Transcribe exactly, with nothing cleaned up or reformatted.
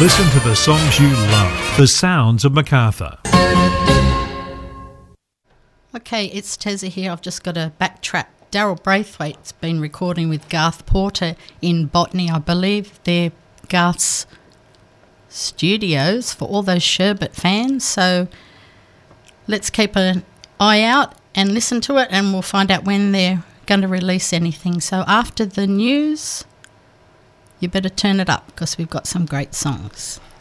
Listen to the songs you love. The sounds of Macarthur. Okay, it's Tezza here. I've just got to backtrack. Daryl Braithwaite's been recording with Garth Porter in Botany. I believe they're Garth's studios for all those Sherbet fans. So let's keep an eye out and listen to it, and we'll find out when they're going to release anything. So after the news, you better turn it up because we've got some great songs.